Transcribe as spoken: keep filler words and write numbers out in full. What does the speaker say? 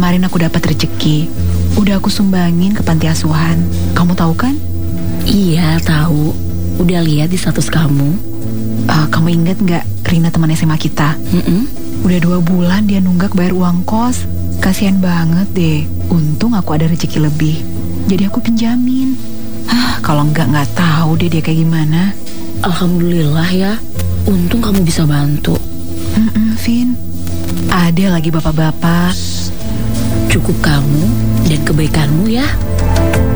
kemarin aku dapat rezeki. Udah aku sumbangin ke panti asuhan. Kamu tahu kan? Iya, tahu. Udah lihat di status kamu. Uh, kamu inget nggak Rina teman S M A kita? Mm-mm. Udah dua bulan dia nunggak bayar uang kos. Kasian banget deh. Untung aku ada rezeki lebih. Jadi aku pinjamin. Ah, kalau nggak nggak tahu deh dia kayak gimana. Alhamdulillah ya. Untung kamu bisa bantu. Mm-mm, Vin. Ada lagi bapak-bapak. Cukup kamu dan kebaikanmu ya.